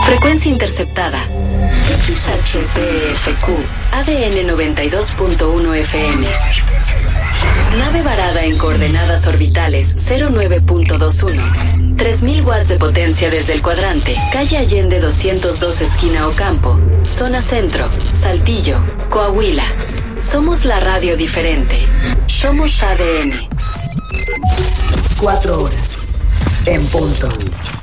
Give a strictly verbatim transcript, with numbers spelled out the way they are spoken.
Frecuencia interceptada. X H P F Q, A D N noventa y dos punto uno F M. Nave varada en coordenadas orbitales cero nueve punto veintiuno. tres mil watts de potencia desde el cuadrante. Calle Allende doscientos dos, esquina Ocampo. Zona Centro, Saltillo, Coahuila. Somos la radio diferente. Somos A D N. Cuatro horas. En punto.